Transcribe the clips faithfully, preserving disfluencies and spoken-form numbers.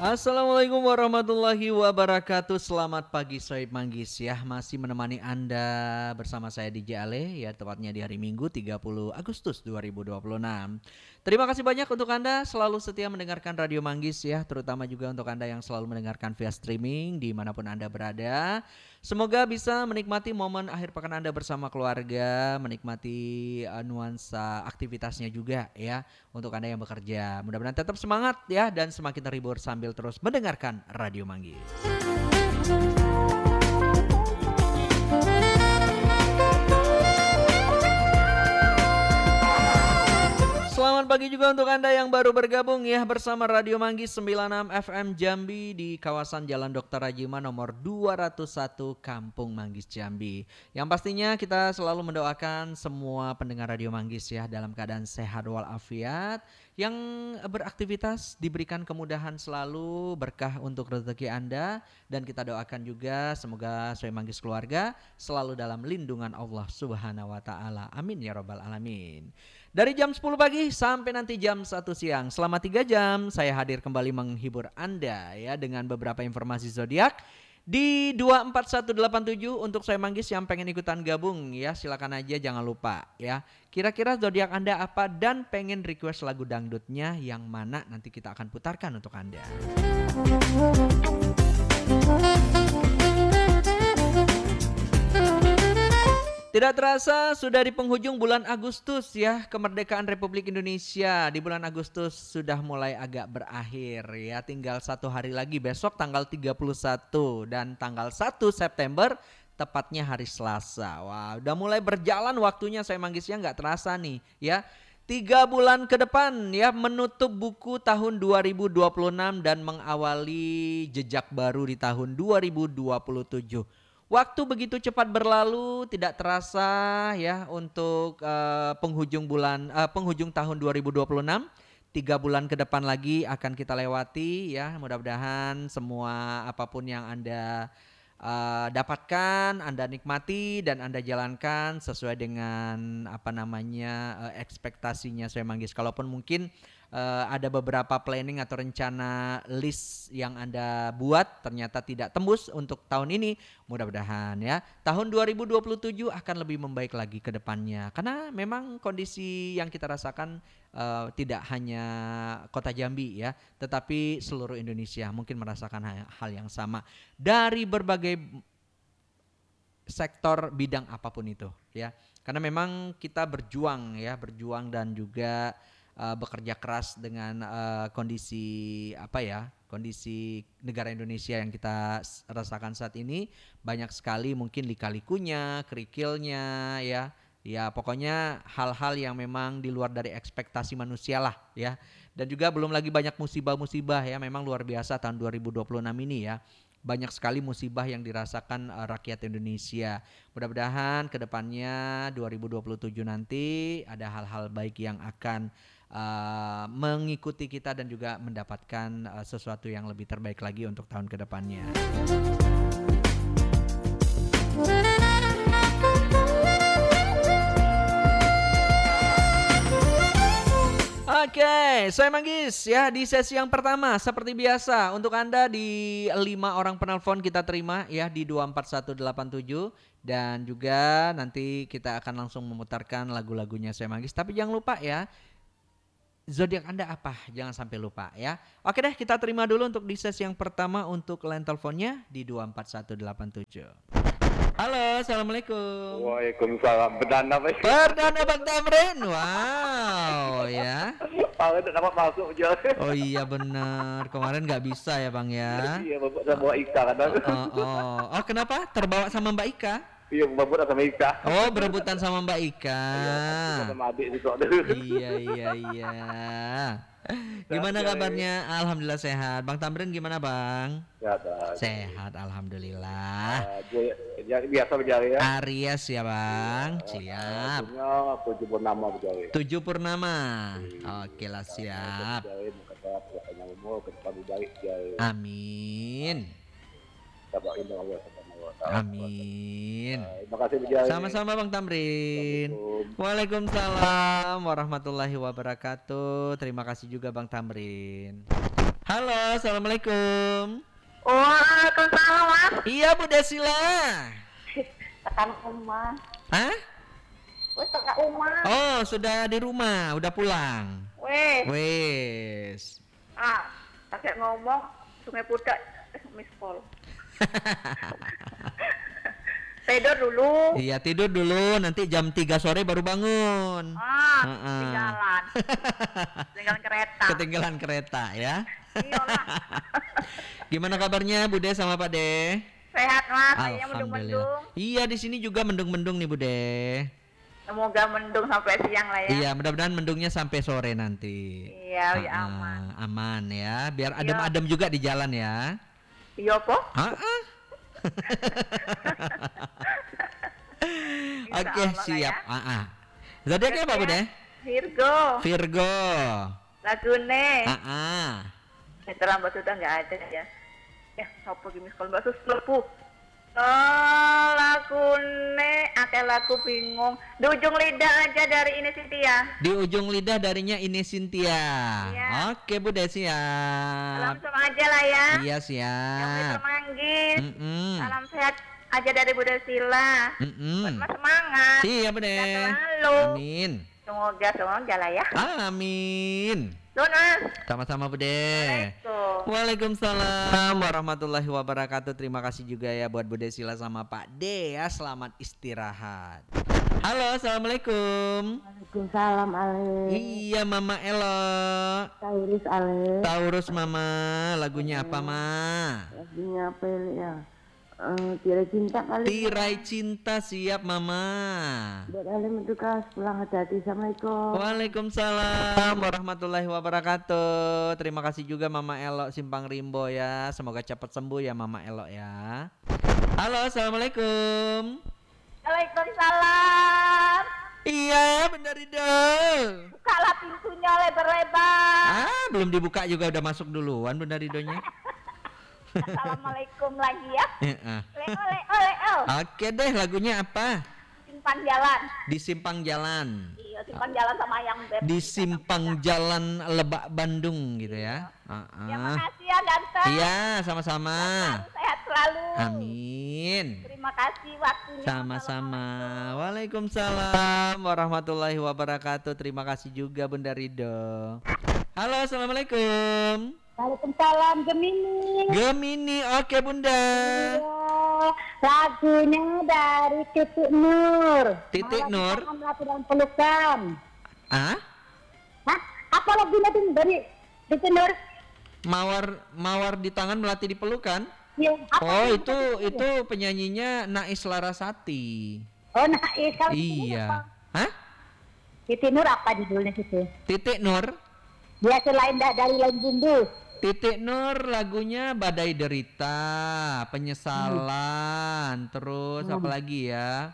Assalamualaikum warahmatullahi wabarakatuh. Selamat pagi Soib Manggis ya. Masih menemani Anda bersama saya D J Ale ya, tepatnya di hari Minggu tiga puluh Agustus dua ribu dua puluh enam. Terima kasih banyak untuk Anda selalu setia mendengarkan Radio Manggis ya, terutama juga untuk Anda yang selalu mendengarkan via streaming dimanapun Anda berada. Semoga bisa menikmati momen akhir pekan Anda bersama keluarga, menikmati uh, nuansa aktivitasnya juga ya untuk Anda yang bekerja. Mudah-mudahan tetap semangat ya dan semakin terhibur sambil terus mendengarkan Radio Manggis. Selamat pagi juga untuk Anda yang baru bergabung ya bersama Radio Manggis sembilan puluh enam F M Jambi di kawasan Jalan Dokter Rajima nomor dua ratus satu Kampung Manggis Jambi. Yang pastinya kita selalu mendoakan semua pendengar Radio Manggis ya dalam keadaan sehat walafiat, yang beraktivitas diberikan kemudahan selalu, berkah untuk rezeki Anda, dan kita doakan juga semoga Soe Manggis keluarga selalu dalam lindungan Allah Subhanahu wa taala. Amin ya rabbal alamin. Dari jam sepuluh pagi sampai nanti jam satu siang, selama tiga jam saya hadir kembali menghibur Anda ya dengan beberapa informasi zodiak di dua empat satu delapan tujuh. Untuk saya Manggis yang pengen ikutan gabung ya, silakan aja, jangan lupa ya. Kira-kira zodiak Anda apa dan pengen request lagu dangdutnya yang mana, nanti kita akan putarkan untuk Anda. Tidak terasa sudah di penghujung bulan Agustus ya, kemerdekaan Republik Indonesia di bulan Agustus sudah mulai agak berakhir ya. Tinggal satu hari lagi, besok tanggal tiga puluh satu dan tanggal satu September tepatnya hari Selasa. Wah, udah mulai berjalan waktunya, saya Manggisnya nggak terasa nih ya. Tiga bulan ke depan ya, menutup buku tahun dua ribu dua puluh enam dan mengawali jejak baru di tahun dua ribu dua puluh tujuh. Waktu begitu cepat berlalu, tidak terasa ya untuk uh, penghujung bulan uh, penghujung tahun dua ribu dua puluh enam. Tiga bulan ke depan lagi akan kita lewati ya. Mudah-mudahan semua apapun yang Anda uh, dapatkan, Anda nikmati dan Anda jalankan sesuai dengan apa namanya uh, ekspektasinya saya Manggis. Kalaupun mungkin Uh, ada beberapa planning atau rencana list yang Anda buat ternyata tidak tembus untuk tahun ini, mudah-mudahan ya tahun dua ribu dua puluh tujuh akan lebih membaik lagi ke depannya. Karena memang kondisi yang kita rasakan uh, tidak hanya Kota Jambi ya, tetapi seluruh Indonesia mungkin merasakan hal yang sama dari berbagai sektor bidang apapun itu ya. Karena memang kita berjuang ya, berjuang dan juga Uh, bekerja keras dengan uh, kondisi apa ya kondisi negara Indonesia yang kita rasakan saat ini. Banyak sekali mungkin lika-likunya, kerikilnya ya ya pokoknya hal-hal yang memang di luar dari ekspektasi manusia lah ya. Dan juga belum lagi banyak musibah-musibah ya, memang luar biasa tahun dua ribu dua puluh enam ini ya. Banyak sekali musibah yang dirasakan uh, rakyat Indonesia. Mudah-mudahan ke depannya dua ribu dua puluh tujuh nanti ada hal-hal baik yang akan Uh, mengikuti kita dan juga mendapatkan uh, sesuatu yang lebih terbaik lagi untuk tahun ke depannya. Oke, saya Manggis ya di sesi yang pertama seperti biasa untuk Anda di lima orang penelpon kita terima ya di dua empat satu delapan tujuh, dan juga nanti kita akan langsung memutarkan lagu-lagunya saya Manggis. Tapi jangan lupa ya, zodiak Anda apa? Jangan sampai lupa ya. Oke deh, kita terima dulu untuk di sesi yang pertama untuk line teleponnya di dua empat satu delapan tujuh. Halo, assalamualaikum. Waalaikumsalam. Perdana Pak. Perdana Bang Tamrin. Wow ya. Pak udah dapat masuk aja. Oh iya benar. Kemarin nggak bisa ya Bang ya. Iya, Bapak sama Mbak Ika kan. Oh, oh, oh. Oh kenapa? Terbawa sama Mbak Ika? Iya, Bapak sama Ika. Oh, berebutan sama Mbak Ika. Iya, sama adik juga. Iya, iya, iya. Gimana kabarnya? Alhamdulillah sehat. Bang Tamrin gimana Bang? Sehat. Sehat, alhamdulillah. Uh, biasa berjari ya. Aries ya Bang. Siap. Tujuh purnama berjari. Tujuh purnama. Oke lah, siap. Amin. Amin. Terima kasih berjari. Sama-sama Bang Tamrin. Waalaikumsalam warahmatullahi wabarakatuh. Terima kasih juga Bang Tamrin. Halo, assalamualaikum. Waalaikumsalam, Mas. Iya Bu Desila. Tekan rumah. Hah? Wes tekan rumah. Oh, sudah di rumah, udah pulang. Weh. Wes. Ah, kakek ngomong Sungai Pudak eh, miss call. Tidur dulu. Iya, tidur dulu, nanti jam tiga sore baru bangun. Ah, Heeh. ketinggalan. Ketinggalan kereta. Ketinggalan kereta ya. Iyalah. Gimana kabarnya Bude sama Pak De? Sehat, Mas. Kayaknya mendung-mendung. Iya, di sini juga mendung-mendung nih Bude. Semoga mendung sampai siang lah ya. Iya, mudah-mudahan mendungnya sampai sore nanti. Iya, ya Ah, aman. Aman ya, biar Iya. adem-adem juga di jalan ya. Iya, po? Ah, Oke, Allah lah siap. ya. Ah, ah. Zodiaknya apa Bude? Virgo. Virgo. Lagune. Ah, ah. Setelah Mbak Sudah nggak ada ya. Ya, apa gini kalau Mbak Sus lepu. Oh, lagune, akeh lagu bingung. Di ujung lidah aja dari ini Cynthia. Di ujung lidah darinya ini Cynthia. Iya. Oke Bude, Salam siap. sama aja lah ya. Iya, Yang siap. manggil. Mm-mm. Salam sehat aja dari Bunda Sila. Mm-mm. Buat Mas semangat. Siap Bude. Sehat selalu. Amin. Semoga semoga lah ya. Amin. Tuh, Mas. Sama-sama Bude. Assalamualaikum. Waalaikumsalam warahmatullahi wabarakatuh. Terima kasih juga ya buat Bude Sila sama Pak D ya. Selamat istirahat. Halo, assalamualaikum. Waalaikumsalam Ale. Iya Mama Elo. Taurus Ale. Taurus Mama. Lagunya apa Ma? Lagunya apa ya? Eh, Tirai cinta kali. Tirai cinta, siap Mama. Buat Ale mendukas pulang hati-hati. Assalamualaikum. Waalaikumsalam warahmatullahi wabarakatuh. Terima kasih juga Mama Elo Simpang Rimbo ya. Semoga cepat sembuh ya Mama Elo ya. Halo, assalamualaikum. Waalaikumsalam. Iya, benar Ridho. Bukalah pintunya lebar-lebar. Ah, belum dibuka juga udah masuk duluan Bunda Ridhonya. Assalamualaikum lagi ya. Heeh. Ole ole ole ole. Oke deh, lagunya apa? Simpang jalan. Di Simpang Jalan. Iya, simpang jalan sama yang beb. Di Simpang Jalan Lebak Bandung gitu ya. Ya, Heeh. makasih ya ganteng. Iya, sama-sama. Selalu sehat selalu. Amin. Terima kasih waktunya. Sama-sama. Waalaikumsalam warahmatullahi wabarakatuh. Terima kasih juga Bunda Ridho. Halo, assalamualaikum. Waalaikumsalam Gemini. Gemini, oke Bunda. Ya, lagunya dari Titik Nur. Titik Nur. Melati dan pelukan. Ah? Hah? Apa lagunya tuh dari Titik Nur? Mawar mawar di tangan melati di pelukan. Ya, apa Oh, lagunya itu tuh? itu penyanyinya Nais Larasati. Oh, nah, eh, kalau Titik Nur apa? Iya. Hah? Titik Nur apa judulnya situ? Titik Nur. Dia selain da- dari lain bumbu. Titik Nur lagunya Badai Derita, Penyesalan, terus apa lagi ya?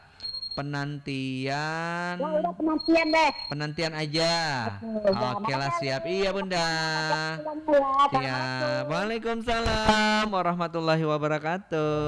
Penantian. Ya udah penantian deh. Penantian aja. Betul, Oke lah, siap. Iya Bunda. Pulang ya, Iya. Waalaikumsalam warahmatullahi wabarakatuh.